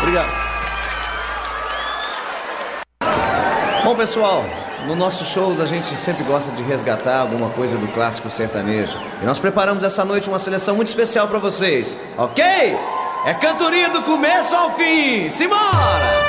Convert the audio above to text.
Obrigado. Bom, pessoal, no nossos shows a gente sempre gosta de resgatar alguma coisa do clássico sertanejo. E nós preparamos essa noite uma seleção muito especial pra vocês, ok? É cantoria do começo ao fim. Simbora!